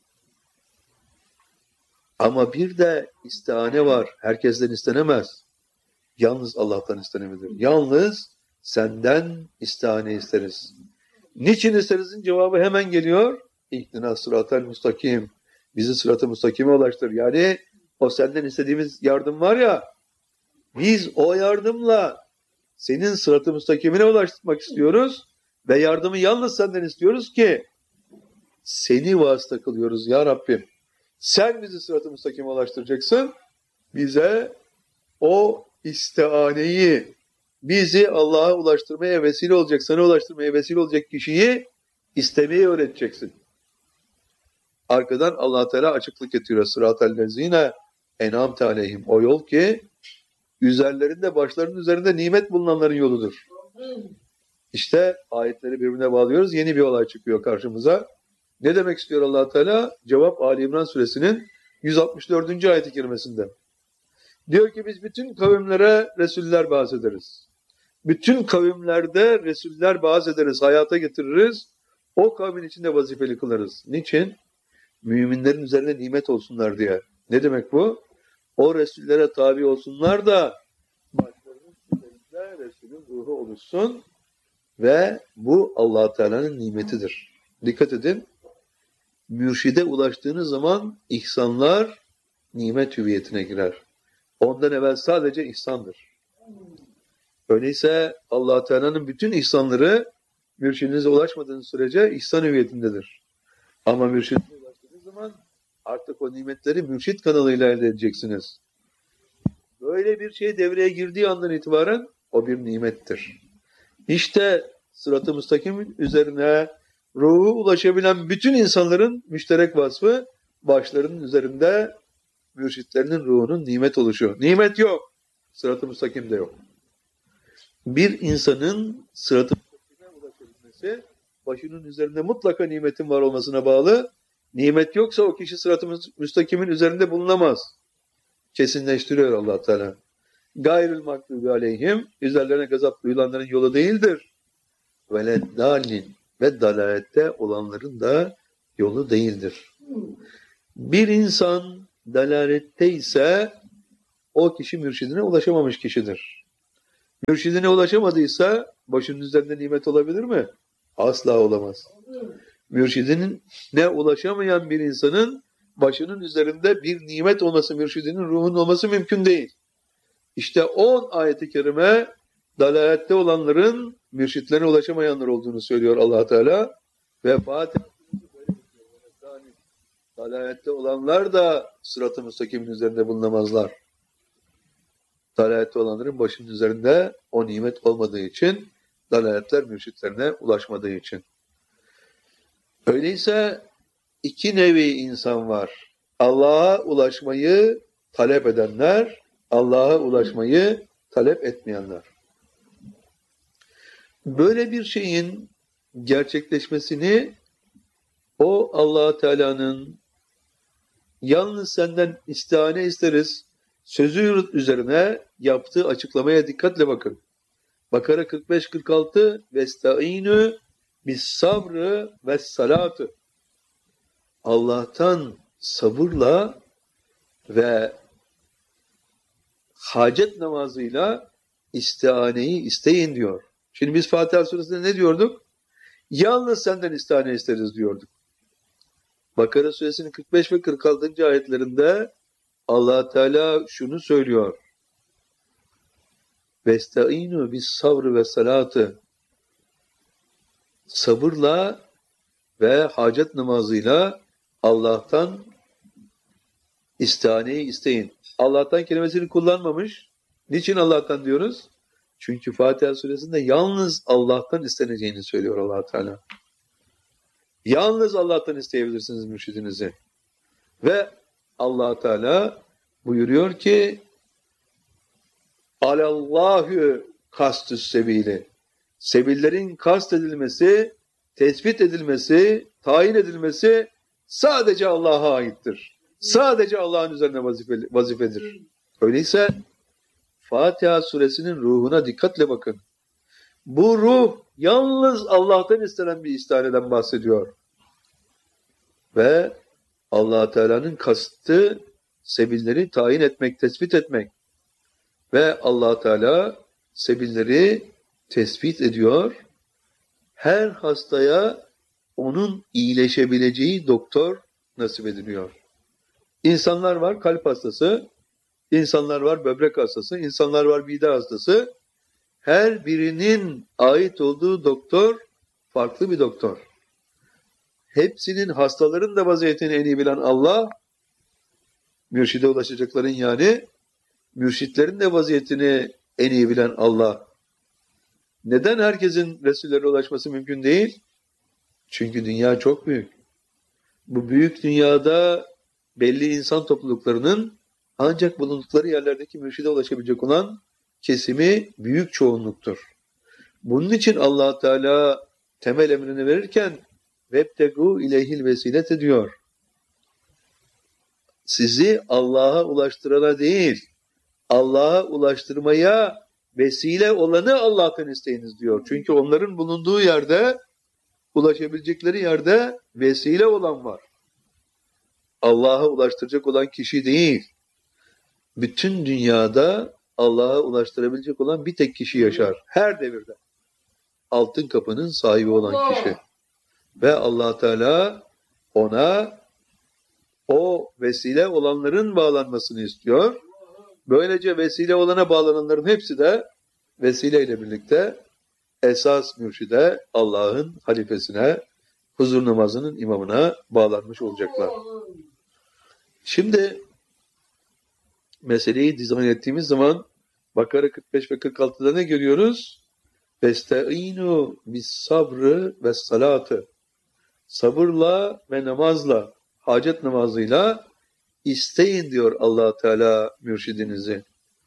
Ama bir de istihane var. Herkesten istenemez. Yalnız Allah'tan istenebilir. Yalnız senden istihane isteriz. Niçin isterizin cevabı hemen geliyor. İhtina sıratel müstakim. Bizi sırat-ı müstakime ulaştır. Yani o senden istediğimiz yardım var ya, biz o yardımla senin sırat-ı müstakimine ulaştırmak istiyoruz ve yardımı yalnız senden istiyoruz ki seni vasıta kılıyoruz ya Rabbim. Sen bizi sırat-ı müstakime ulaştıracaksın. Bize o istihaneyi, bizi Allah'a ulaştırmaya vesile olacak, sana ulaştırmaya vesile olacak kişiyi istemeyi öğreteceksin. Arkadan Allah Teala açıklık getiriyor. Sıratel lezine en'amte aleyhim. O yol ki üzerlerinde, başlarının üzerinde nimet bulunanların yoludur. İşte ayetleri birbirine bağlıyoruz. Yeni bir olay çıkıyor karşımıza. Ne demek istiyor Allah Teala? Cevap Ali İmran suresinin yüz altmış dördüncü ayet-i kerimesinde. Diyor ki biz bütün kavimlere Resuller vaaz ederiz. Bütün kavimlerde Resuller vaaz ederiz, hayata getiririz. O kavmin içinde vazifeli kılarız. Niçin? müminlerin üzerine nimet olsunlar diye. Ne demek bu? O Resullere tabi olsunlar da başlarının üzerinde Resulün ruhu oluşsun ve bu Allah Teala'nın nimetidir. Dikkat edin. Mürşide ulaştığınız zaman ihsanlar nimet hüviyetine girer. Ondan evvel sadece ihsandır. Öyleyse Allah Teala'nın bütün ihsanları mürşidinize ulaşmadığınız sürece ihsan hüviyetindedir. Ama mürşidinize ulaştığınız zaman artık o nimetleri mürşid kanalıyla elde edeceksiniz. Böyle bir şey devreye girdiği andan itibaren o bir nimettir. İşte sırat-ı müstakim üzerine ruhu ulaşabilen bütün insanların müşterek vasfı başlarının üzerinde mürşitlerinin ruhunun nimet oluşu. Nimet yok. Sırat-ı müstakim de yok. Bir insanın sırat-ı müstakime ulaşabilmesi başının üzerinde mutlaka nimetin var olmasına bağlı. Nimet yoksa o kişi sırat-ı müstakimin üzerinde bulunamaz. Kesinleştiriyor Allah Teala. Gayrül mağdubi aleyhim, üzerlerine gazap duyulanların yolu değildir. Veleddallin, ve dalalette olanların da yolu değildir. Bir insan dalalette ise o kişi mürşidine ulaşamamış kişidir. Mürşidine ulaşamadıysa başının üzerinde nimet olabilir mi? Asla olamaz. Mürşidinin ne ulaşamayan bir insanın başının üzerinde bir nimet olması, mürşidinin ruhunun olması mümkün değil. İşte on ayet-i kerime dalalette olanların mürşitlerine ulaşamayanlar olduğunu söylüyor Allah Teala ve Fatiha dalalette olanlar da sırat-ı müstakimin üzerinde bulunamazlar. Dalalette olanların başının üzerinde o nimet olmadığı için, dalaletler mürşitlerine ulaşmadığı için. Öyleyse iki nevi insan var. Allah'a ulaşmayı talep edenler, Allah'a ulaşmayı talep etmeyenler. Böyle bir şeyin gerçekleşmesini o Allah Teala'nın yalnız senden istihane isteriz sözü üzerine yaptığı açıklamaya dikkatle bakın. Bakara kırk beş kırk altı vestaînü bis sabrı ve salatı. Allah'tan sabırla ve hacet namazıyla istihaneyi isteyin diyor. Şimdi biz Fatiha suresinde ne diyorduk? Yalnız senden istihane isteriz diyorduk. Bakara suresinin kırk beş ve kırk altıncı ayetlerinde Allah Teala şunu söylüyor. Vestaînü bis sabrı ve salatı. Sabırla ve hacet namazıyla Allah'tan istihaneyi isteyin. Allah'tan kelimesini kullanmamış. Niçin Allah'tan diyoruz? Çünkü Fatiha suresinde yalnız Allah'tan isteneceğini söylüyor Allah Teala. Yalnız Allah'tan isteyebilirsiniz mürşidinizi. Ve Allah Teala buyuruyor ki Alallahü kastüs sebili. Sebillerin kast edilmesi, tespit edilmesi, tayin edilmesi sadece Allah'a aittir. Sadece Allah'ın üzerine vazifedir. Öyleyse Fatiha suresinin ruhuna dikkatle bakın. Bu ruh yalnız Allah'tan istenen bir istihaneden bahsediyor. Ve Allah Teala'nın kastı sebilleri tayin etmek, tespit etmek. Ve Allah Teala sebilleri tespit ediyor. Her hastaya onun iyileşebileceği doktor nasip ediliyor. İnsanlar var kalp hastası, insanlar var böbrek hastası, insanlar var mide hastası. Her birinin ait olduğu doktor farklı bir doktor. Hepsinin hastaların da vaziyetini en iyi bilen Allah, mürşide ulaşacakların yani, mürşitlerin de vaziyetini en iyi bilen Allah. Neden herkesin Resullere ulaşması mümkün değil? Çünkü dünya çok büyük. Bu büyük dünyada belli insan topluluklarının ancak bulundukları yerlerdeki mürşide ulaşabilecek olan kesimi büyük çoğunluktur. Bunun için Allah Teala temel emrini verirken vebtegu ileyhil vesilete diyor. Sizi Allah'a ulaştırana değil, Allah'a ulaştırmaya vesile olanı Allah'tan isteyiniz diyor. Çünkü onların bulunduğu yerde, ulaşabilecekleri yerde vesile olan var. Allah'a ulaştıracak olan kişi değil. Bütün dünyada Allah'a ulaştırabilecek olan bir tek kişi yaşar. Her devirde. Altın kapının sahibi olan kişi. Ve Allah Teala ona o vesile olanların bağlanmasını istiyor. Böylece vesile olana bağlananların hepsi de vesileyle birlikte esas mürşide, Allah'ın halifesine, huzur namazının imamına bağlanmış olacaklar. Şimdi meseleyi dizayn ettiğimiz zaman Bakara kırk beş ve kırk altıda ne görüyoruz? Feste'inu bis sabrı ve salatı. Sabırla ve namazla, hacet namazıyla isteyin diyor Allah Teala mürşidinizi.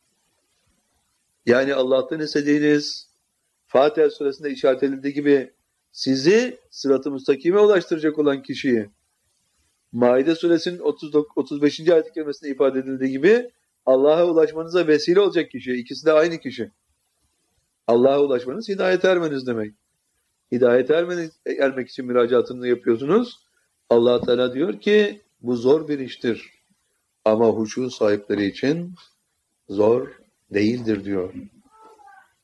Yani Allah'tan istediğiniz, Fatiha suresinde işaret edildiği gibi sizi sırat-ı müstakime ulaştıracak olan kişiyi, Maide suresinin otuz beşinci ayet-i kerimesinde ifade edildiği gibi Allah'a ulaşmanıza vesile olacak kişi. İkisi de aynı kişi. Allah'a ulaşmanız hidayet ermeniz demek. Hidayet ermeniz, ermek için müracaatını yapıyorsunuz. Allah Teala diyor ki bu zor bir iştir. Ama huşu sahipleri için zor değildir diyor.